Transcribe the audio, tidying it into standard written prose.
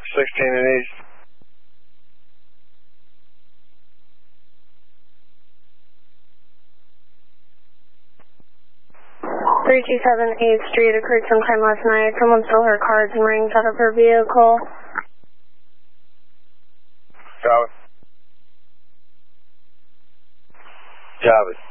16 and East. 327 8th Street occurred sometime last night. Someone stole her cards and rings out of her vehicle. Copy. Copy.